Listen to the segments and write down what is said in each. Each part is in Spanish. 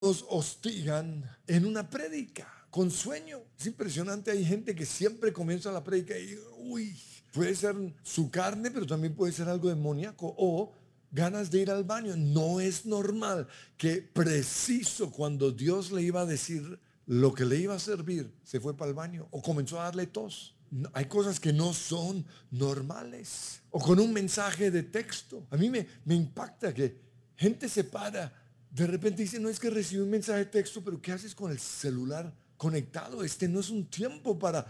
nos hostigan en una prédica con sueño. Es impresionante, hay gente que siempre comienza la prédica y puede ser su carne, pero también puede ser algo demoníaco o ganas de ir al baño. No es normal que preciso cuando Dios le iba a decir lo que le iba a servir, se fue para el baño o comenzó a darle tos. Hay cosas que no son normales. O con un mensaje de texto. A mí me impacta que gente se para. De repente dice, no, es que recibí un mensaje de texto, pero ¿qué haces con el celular conectado? Este no es un tiempo para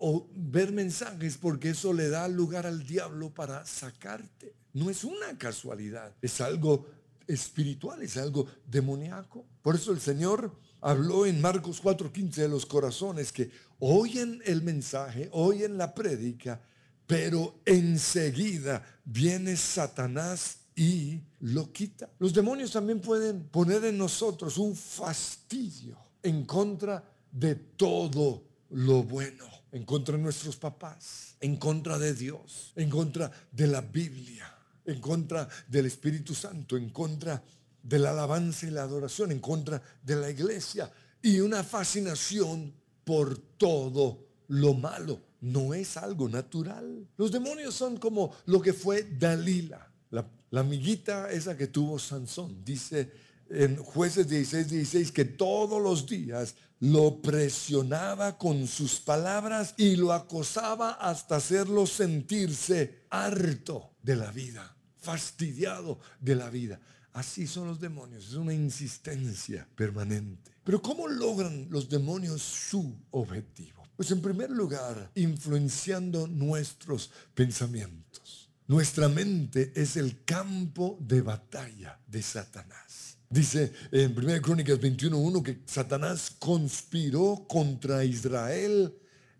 ver mensajes, porque eso le da lugar al diablo para sacarte. No es una casualidad, es algo espiritual, es algo demoníaco. Por eso el Señor habló en Marcos 4:15 de los corazones que oyen el mensaje, oyen la prédica, pero enseguida viene Satanás y lo quita. Los demonios también pueden poner en nosotros un fastidio en contra de todo lo bueno, en contra de nuestros papás, en contra de Dios, en contra de la Biblia, en contra del Espíritu Santo, en contra de la alabanza y la adoración, en contra de la iglesia, y una fascinación por todo lo malo. No es algo natural. Los demonios son como lo que fue Dalila, la amiguita esa que tuvo Sansón. Dice en Jueces 16:16 que todos los días lo presionaba con sus palabras y lo acosaba hasta hacerlo sentirse harto de la vida, fastidiado de la vida. Así son los demonios, es una insistencia permanente. Pero ¿cómo logran los demonios su objetivo? Pues en primer lugar, influenciando nuestros pensamientos. Nuestra mente es el campo de batalla de Satanás. Dice en 1 Crónicas 21:1 que Satanás conspiró contra Israel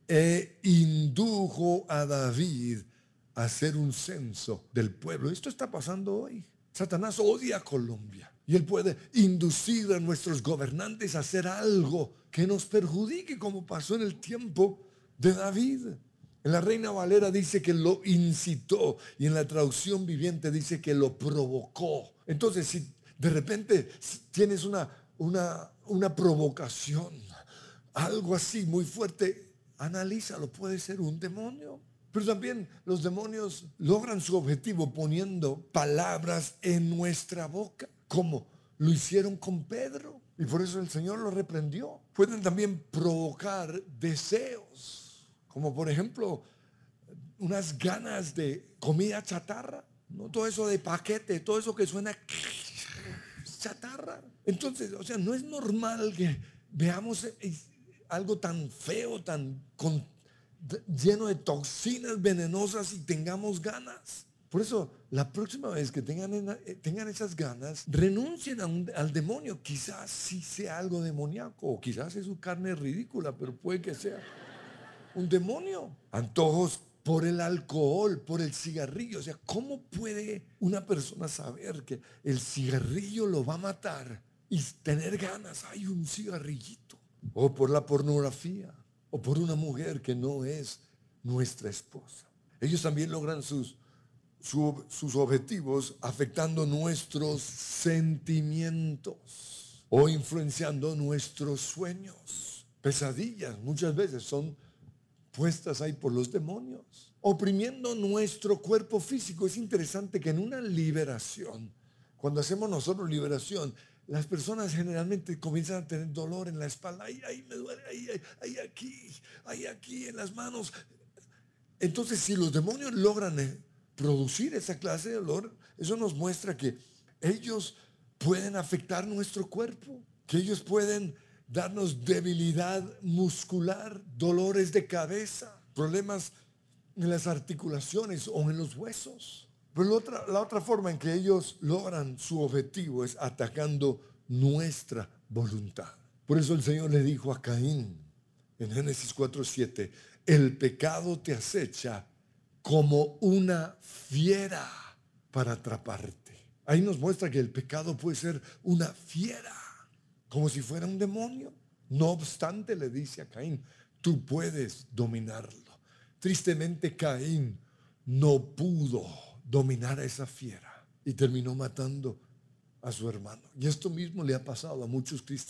e indujo a David a hacer un censo del pueblo. Esto está pasando hoy. Satanás odia a Colombia y él puede inducir a nuestros gobernantes a hacer algo que nos perjudique, como pasó en el tiempo de David. En la Reina Valera dice que lo incitó y en la traducción viviente dice que lo provocó. Entonces, si de repente tienes una provocación, algo así muy fuerte, analízalo, puede ser un demonio. Pero también los demonios logran su objetivo poniendo palabras en nuestra boca, como lo hicieron con Pedro. Y por eso el Señor lo reprendió. Pueden también provocar deseos, como por ejemplo unas ganas de comida chatarra, ¿no? Todo eso de paquete, todo eso que suena chatarra. Entonces, o sea, no es normal que veamos algo tan feo, lleno de toxinas venenosas y tengamos ganas. Por eso, la próxima vez que tengan esas ganas, renuncien al demonio. Quizás sí sea algo demoníaco, o quizás es su carne ridícula, pero puede que sea un demonio. Antojos por el alcohol, por el cigarrillo. O sea, ¿cómo puede una persona saber que el cigarrillo lo va a matar y tener ganas? Hay un cigarrillito. O por la pornografía, o por una mujer que no es nuestra esposa. Ellos también logran sus objetivos afectando nuestros sentimientos o influenciando nuestros sueños. Pesadillas muchas veces son puestas ahí por los demonios, oprimiendo nuestro cuerpo físico. Es interesante que en una liberación, cuando hacemos nosotros liberación, las personas generalmente comienzan a tener dolor en la espalda. Ahí me duele, ahí aquí, en las manos. Entonces, si los demonios logran producir esa clase de dolor, eso nos muestra que ellos pueden afectar nuestro cuerpo, que ellos pueden darnos debilidad muscular, dolores de cabeza, problemas en las articulaciones o en los huesos. Pero la otra forma en que ellos logran su objetivo es atacando nuestra voluntad. Por eso el Señor le dijo a Caín en Génesis 4:7, el pecado te acecha como una fiera para atraparte. Ahí nos muestra que el pecado puede ser una fiera, como si fuera un demonio. No obstante, le dice a Caín, tú puedes dominarlo. Tristemente, Caín no pudo dominar a esa fiera y terminó matando a su hermano. Y esto mismo le ha pasado a muchos cristianos.